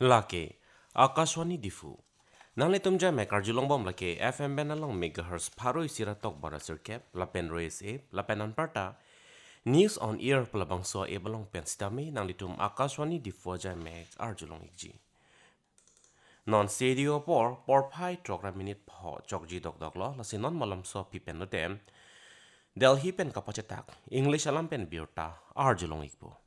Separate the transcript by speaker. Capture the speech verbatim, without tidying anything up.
Speaker 1: lake akashwani difu nangle tumja mekar julong bom lake fm benalong megahertz pharoi siratok bara circap lapen roes e lapen anparta news on air pelabang so e balong pen stame nangli tum akashwani difu jai mek ar julong ikji non sedio por por phai trogra minute pho chokji dok dok lo lasi non malam so pipen no tem delhi pen kapachetak english alam pen biurta ar julong ikbo